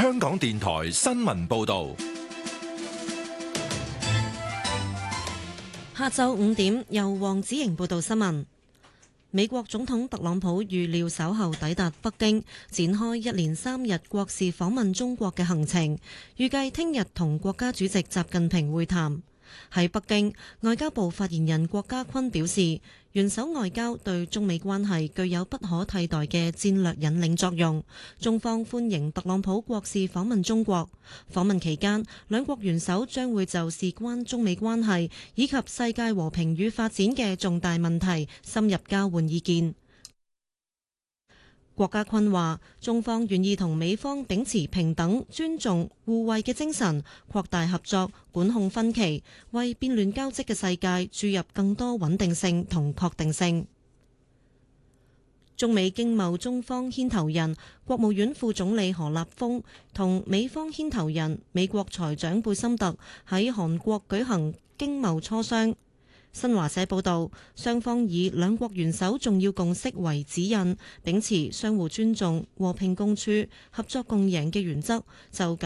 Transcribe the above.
香港電台新聞報道。 下晝5點，由黃子瑩報道新聞。美國總統特朗普預料稍後抵達北京，展開一連3日國事訪問中國嘅行程，預計聽日同國家主席習近平會談。喺北京，外交部發言人郭家坤表示，元首外交對中美關係具有不可替代嘅戰略引領作用。中方歡迎特朗普國事訪問中國。訪問期間，兩國元首將會就事關中美關係以及世界和平與發展嘅重大問題深入交換意見。郭家坤話：中方願意同美方秉持平等、尊重、互惠嘅精神，擴大合作，管控分歧，為變亂交織嘅世界注入更多穩定性同確定性。中美經貿中方牽頭人、國務院副總理何立峰同美方牽頭人美國財長貝森特喺韓國舉行經貿磋商。新華社報道，雙方以兩國元首重要共識為指引，秉持相互尊重、和平共處、合作共贏嘅原則，就